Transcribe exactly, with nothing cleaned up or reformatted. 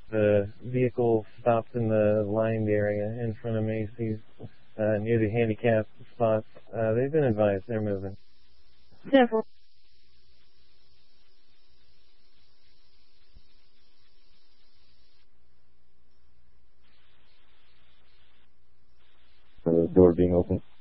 the vehicle stopped in the lined area in front of Macy's uh, near the handicap spots. Uh, they've been advised they're moving. Several. The door being open.